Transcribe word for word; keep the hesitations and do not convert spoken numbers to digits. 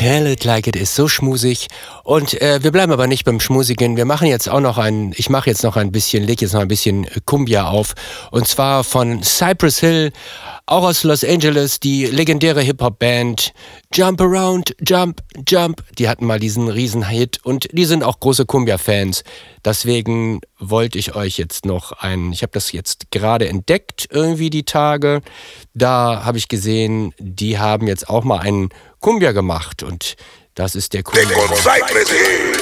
Tell It Like It Is, so schmusig. Und äh, wir bleiben aber nicht beim Schmusigen. Wir machen jetzt auch noch ein, ich mache jetzt noch ein bisschen, leg jetzt noch ein bisschen Cumbia auf. Und zwar von Cypress Hill, auch aus Los Angeles, die legendäre Hip-Hop-Band Jump Around, Jump, Jump. Die hatten mal diesen Riesen-Hit und die sind auch große Cumbia-Fans. Deswegen wollte ich euch jetzt noch einen, ich habe das jetzt gerade entdeckt, irgendwie die Tage. Da habe ich gesehen, die haben jetzt auch mal einen Cumbia gemacht und das ist der Cumbia.